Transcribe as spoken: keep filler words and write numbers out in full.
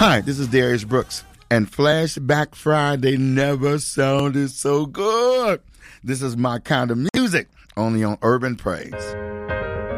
Hi, this is Darius Brooks, and Flashback Friday never sounded so good. This is my kind of music, only on Urban Praise.